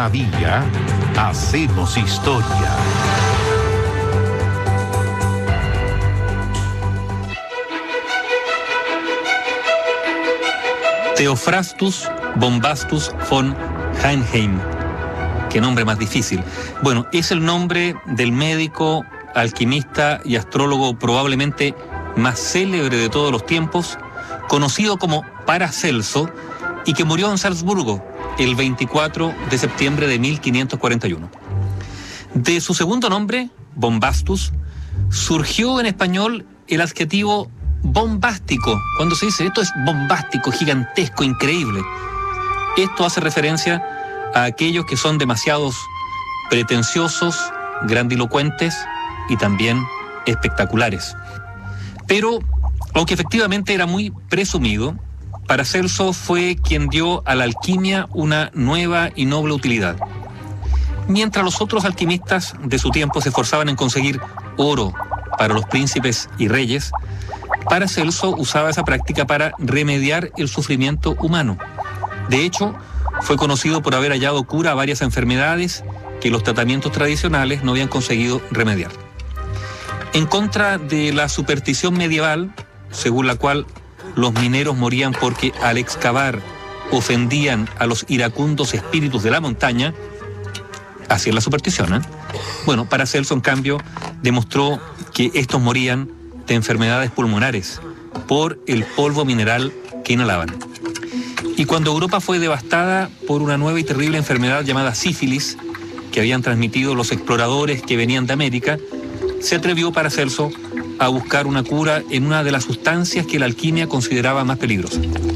Cada día hacemos historia. Theophrastus Bombastus von Hohenheim. Qué nombre más difícil. Bueno, es el nombre del médico, alquimista y astrólogo probablemente más célebre de todos los tiempos, conocido como Paracelso, y que murió en Salzburgo el 24 de septiembre de 1541. De su segundo nombre, Bombastus, surgió en español el adjetivo bombástico. Cuando se dice esto es bombástico, gigantesco, increíble. Esto hace referencia a aquellos que son demasiados pretenciosos, grandilocuentes y también espectaculares. Pero, aunque efectivamente era muy presumido, Paracelso fue quien dio a la alquimia una nueva y noble utilidad. Mientras los otros alquimistas de su tiempo se esforzaban en conseguir oro para los príncipes y reyes, Paracelso usaba esa práctica para remediar el sufrimiento humano. De hecho, fue conocido por haber hallado cura a varias enfermedades que los tratamientos tradicionales no habían conseguido remediar. En contra de la superstición medieval, según la cual los mineros morían porque al excavar ofendían a los iracundos espíritus de la montaña, así es la superstición, ¿eh? Bueno, Paracelso, en cambio, demostró que estos morían de enfermedades pulmonares por el polvo mineral que inhalaban. Y cuando Europa fue devastada por una nueva y terrible enfermedad llamada sífilis, que habían transmitido los exploradores que venían de América, se atrevió Paracelso a buscar una cura en una de las sustancias que la alquimia consideraba más peligrosas.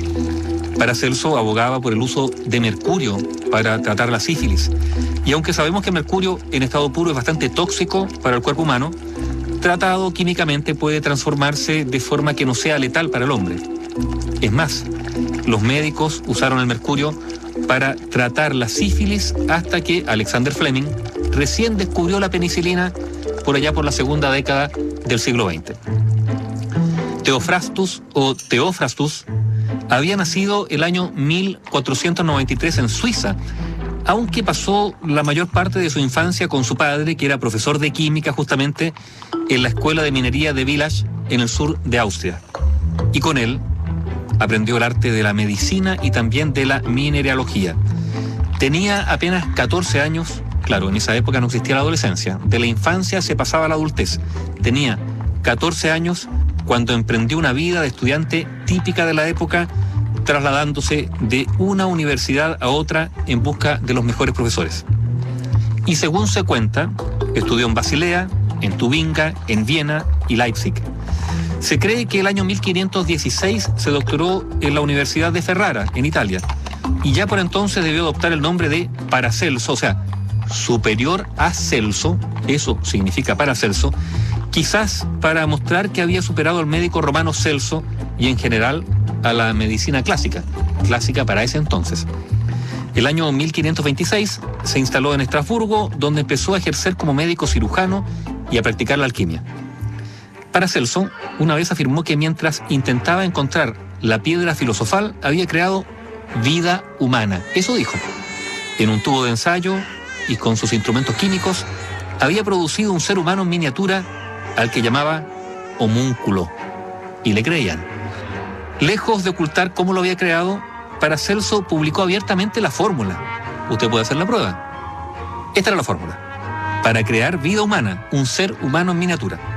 Paracelso abogaba por el uso de mercurio para tratar la sífilis. Y aunque sabemos que el mercurio en estado puro es bastante tóxico para el cuerpo humano, tratado químicamente puede transformarse de forma que no sea letal para el hombre. Es más, los médicos usaron el mercurio para tratar la sífilis hasta que Alexander Fleming recién descubrió la penicilina por allá por la segunda década del siglo XX. Theophrastus había nacido el año 1493 en Suiza, aunque pasó la mayor parte de su infancia con su padre, que era profesor de química justamente en la escuela de minería de Villach, en el sur de Austria. Y con él aprendió el arte de la medicina y también de la mineralogía. Tenía apenas 14 años, claro, en esa época no existía la adolescencia, de la infancia se pasaba a la adultez. Tenía 14 años cuando emprendió una vida de estudiante típica de la época, trasladándose de una universidad a otra en busca de los mejores profesores. Y según se cuenta, estudió en Basilea, en Tubinga, en Viena y Leipzig. Se cree que el año 1516 se doctoró en la Universidad de Ferrara, en Italia, y ya por entonces debió adoptar el nombre de Paracelso, o sea, superior a Celso, eso significa Paracelso, quizás para mostrar que había superado al médico romano Celso y en general a la medicina clásica para ese entonces. El año 1526 se instaló en Estrasburgo, donde empezó a ejercer como médico cirujano y a practicar la alquimia. Paracelso una vez afirmó que mientras intentaba encontrar la piedra filosofal, había creado vida humana. Eso dijo. En un tubo de ensayo y con sus instrumentos químicos, había producido un ser humano en miniatura al que llamaba homúnculo. Y le creían. Lejos de ocultar cómo lo había creado, Paracelso publicó abiertamente la fórmula. Usted puede hacer la prueba. Esta era la fórmula. Para crear vida humana, un ser humano en miniatura.